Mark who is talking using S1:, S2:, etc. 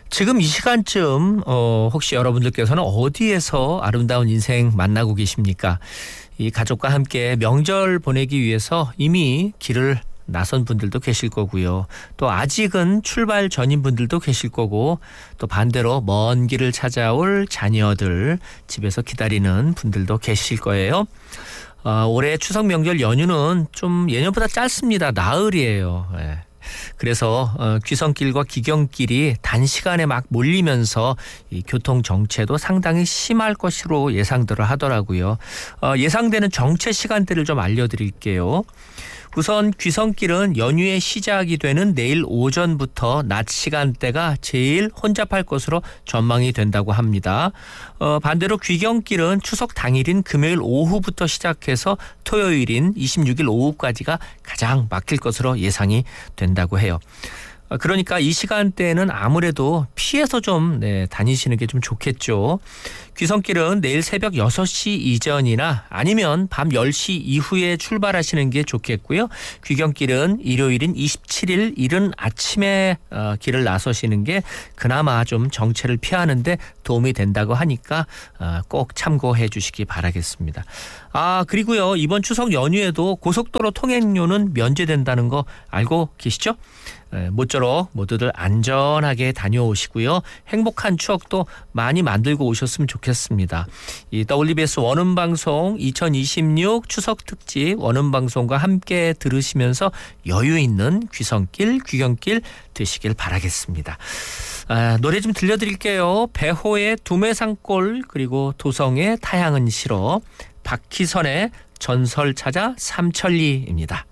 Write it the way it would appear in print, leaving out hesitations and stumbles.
S1: 지금 이 시간쯤 혹시 여러분들께서는 어디에서 아름다운 인생 만나고 계십니까? 이 가족과 함께 명절 보내기 위해서 이미 길을 나선 분들도 계실 거고요. 또 아직은 출발 전인 분들도 계실 거고, 또 반대로 먼 길을 찾아올 자녀들 집에서 기다리는 분들도 계실 거예요. 올해 추석 명절 연휴는 좀 예년보다 짧습니다. 나흘이에요. 네. 그래서 귀성길과 귀경길이 단시간에 막 몰리면서 이 교통 정체도 상당히 심할 것으로 예상들을 하더라고요. 예상되는 정체 시간대를 좀 알려드릴게요. 우선 귀성길은 연휴의 시작이 되는 내일 오전부터 낮 시간대가 제일 혼잡할 것으로 전망이 된다고 합니다. 반대로 귀경길은 추석 당일인 금요일 오후부터 시작해서 토요일인 26일 오후까지가 가장 막힐 것으로 예상이 된다고 해요. 그러니까 이 시간대에는 아무래도 피해서 좀 다니시는 게 좀 좋겠죠. 귀성길은 내일 새벽 6시 이전이나 아니면 밤 10시 이후에 출발하시는 게 좋겠고요. 귀경길은 일요일인 27일 이른 아침에 길을 나서시는 게 그나마 좀 정체를 피하는 데 도움이 된다고 하니까 꼭 참고해 주시기 바라겠습니다. 그리고요, 이번 추석 연휴에도 고속도로 통행료는 면제된다는 거 알고 계시죠? 모쪼록 모두들 안전하게 다녀오시고요. 행복한 추억도 많이 만들고 오셨으면 좋겠습니다. 이 WBS 원음방송 2026 추석 특집 원음방송과 함께 들으시면서 여유 있는 귀성길, 귀경길 되시길 바라겠습니다. 노래 좀 들려드릴게요. 배호의 두매산골, 그리고 도성의 타향은 싫어, 박희선의 전설 찾아 삼천리입니다.